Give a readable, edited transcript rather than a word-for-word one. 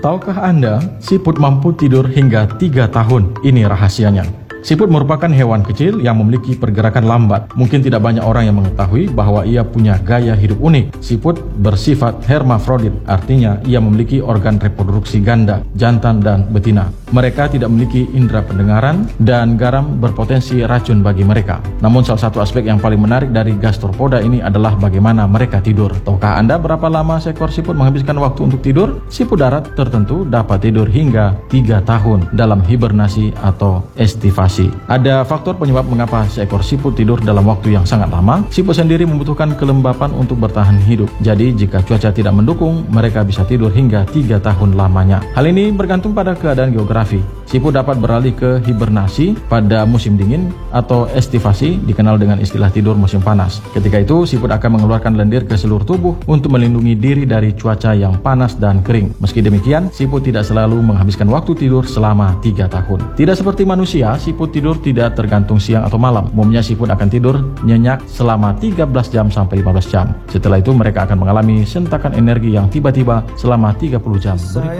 Tahukah Anda, siput mampu tidur hingga 3 tahun? Ini rahasianya. Siput merupakan hewan kecil yang memiliki pergerakan lambat. Mungkin tidak banyak orang yang mengetahui bahwa ia punya gaya hidup unik. Siput bersifat hermafrodit, artinya ia memiliki organ reproduksi ganda, jantan dan betina. Mereka tidak memiliki indera pendengaran dan garam berpotensi racun bagi mereka. Namun salah satu aspek yang paling menarik dari gastropoda ini adalah bagaimana mereka tidur. Tahukah Anda berapa lama seekor siput menghabiskan waktu untuk tidur? Siput darat tertentu dapat tidur hingga 3 tahun dalam hibernasi atau estivasi. Ada faktor penyebab mengapa seekor siput tidur dalam waktu yang sangat lama. Siput sendiri membutuhkan kelembapan untuk bertahan hidup. Jadi jika cuaca tidak mendukung, mereka bisa tidur hingga 3 tahun lamanya. Hal ini bergantung pada keadaan geografi. Siput dapat beralih ke hibernasi pada musim dingin atau estivasi, dikenal dengan istilah tidur musim panas. Ketika itu, siput akan mengeluarkan lendir ke seluruh tubuh untuk melindungi diri dari cuaca yang panas dan kering. Meski demikian, siput tidak selalu menghabiskan waktu tidur selama 3 tahun. Tidak seperti manusia, siput tidur tidak tergantung siang atau malam. Umumnya siput akan tidur nyenyak selama 13 jam sampai 15 jam. Setelah itu mereka akan mengalami sentakan energi yang tiba-tiba selama 30 jam.